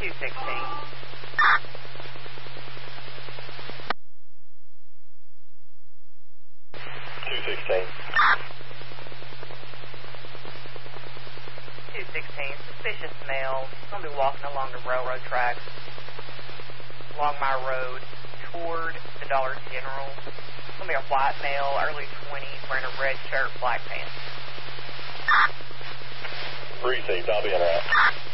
216. 216, suspicious male. Going to be walking along the railroad tracks, along my road, toward the Dollar General. Going to be a white male, early 20s, wearing a red shirt, black pants. Received. I'll be in route.